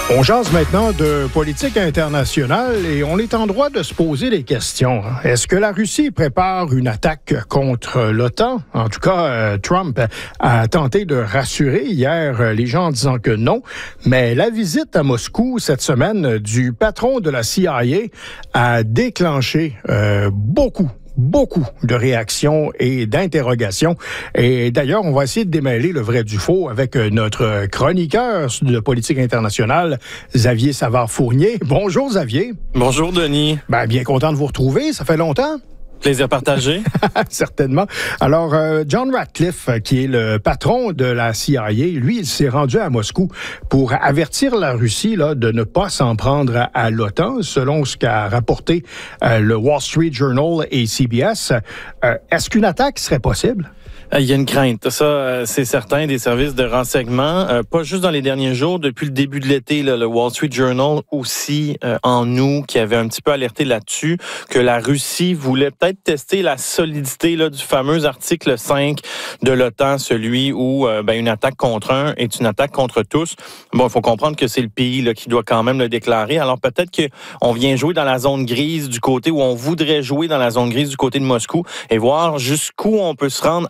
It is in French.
On jase maintenant de politique internationale et on est en droit de se poser des questions. Est-ce que la Russie prépare une attaque contre l'OTAN? En tout cas, Trump a tenté de rassurer hier les gens en disant que non. Mais la visite à Moscou cette semaine du patron de la CIA a déclenché beaucoup de réactions et d'interrogations. Et d'ailleurs, on va essayer de démêler le vrai du faux avec notre chroniqueur de politique internationale, Xavier Savard-Fournier. Bonjour, Xavier. Bonjour, Denis. Bien content de vous retrouver. Ça fait longtemps. Plaisir partagé. Certainement. Alors, John Ratcliffe, qui est le patron de la CIA, lui, il s'est rendu à Moscou pour avertir la Russie là, de ne pas s'en prendre à l'OTAN, selon ce qu'a rapporté le Wall Street Journal et CBS. Est-ce qu'une attaque serait possible? Il y a une crainte, ça, c'est certain, des services de renseignement, pas juste dans les derniers jours, depuis le début de l'été, là, le Wall Street Journal aussi, en août, qui avait un petit peu alerté là-dessus, que la Russie voulait peut-être tester la solidité là, du fameux article 5 de l'OTAN, celui où une attaque contre un est une attaque contre tous. Bon, il faut comprendre que c'est le pays là, qui doit quand même le déclarer, alors peut-être qu'on vient jouer dans la zone grise du côté où on voudrait jouer dans la zone grise du côté de Moscou et voir jusqu'où on peut se rendre